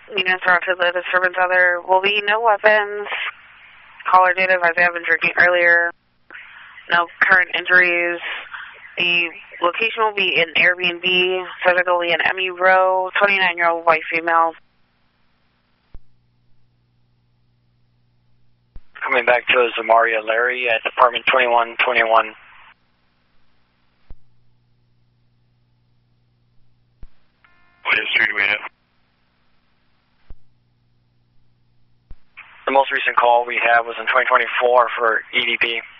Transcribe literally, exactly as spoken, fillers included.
Units are to the disturbance out there. Will be no weapons. Caller data advised they have been drinking earlier. No current injuries. The location will be in Airbnb, specifically in M U Row, twenty-nine-year-old white female. Coming back to Zamaria Larry at apartment twenty-one twenty-one. What history do we have? The most recent call we have was in twenty twenty-four for E D P.